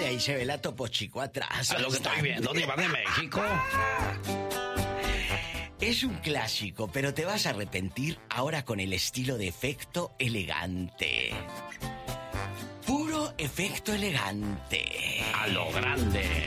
ahí se ve la Topo Chico atrás. A lo que estoy viendo, Diva de México. Es un clásico, pero te vas a arrepentir ahora con el estilo de efecto elegante. Puro efecto elegante. A lo grande.